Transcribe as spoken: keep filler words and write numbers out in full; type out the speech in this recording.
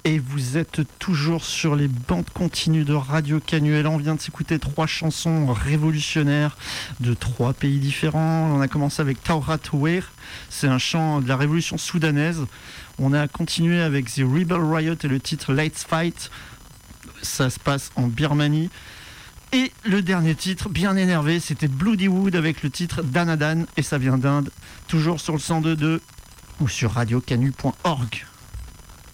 Et vous êtes toujours sur les bandes continues de Radio Canu. Et là, on vient de s'écouter trois chansons révolutionnaires de trois pays différents. On a commencé avec Taurat Weir, c'est un chant de la révolution soudanaise. On a continué avec The Rebel Riot et le titre Let's Fight. Ça se passe en Birmanie. Et le dernier titre, bien énervé, c'était Bloody Wood avec le titre Danadan. Et ça vient d'Inde, toujours sur le cent deux point deux ou sur radio canu point org.